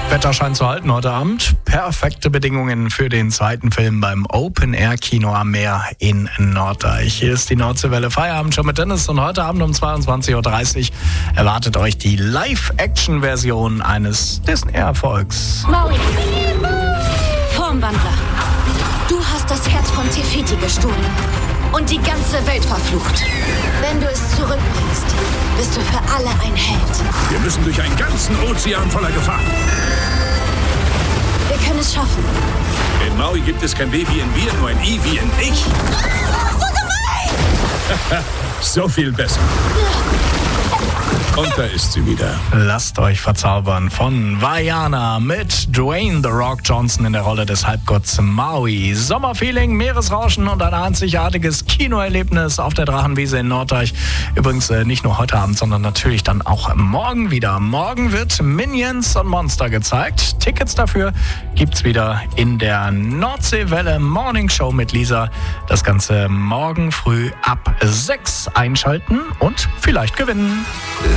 Wetter scheint zu halten heute Abend. Perfekte Bedingungen für den zweiten Film beim Open-Air-Kino am Meer in Norddeich. Hier ist die Nordseewelle Feierabend schon mit Dennis und heute Abend um 22.30 Uhr erwartet euch die Live-Action-Version eines Disney-Erfolgs. Maui, Formwandler, du hast das Herz von Tefiti gestohlen und die ganze Welt verflucht. Wenn du es zurückbringst, bist du für alle ein Held. Wir müssen durch einen ganzen Ozean voller Gefahr. Wir können es schaffen. In Maui gibt es kein W wie in wir, nur ein I wie in ich. So gemein! So viel besser. Und da ist sie wieder. Lasst euch verzaubern von Vaiana mit Dwayne The Rock Johnson in der Rolle des Halbgotts Maui. Sommerfeeling, Meeresrauschen und ein einzigartiges Kinoerlebnis auf der Drachenwiese in Norddeich. Übrigens nicht nur heute Abend, sondern natürlich dann auch morgen wieder. Morgen wird Minions und Monster gezeigt. Tickets dafür gibt's wieder in der Nordseewelle Morning Show mit Lisa. Das Ganze morgen früh ab 6 einschalten und vielleicht gewinnen.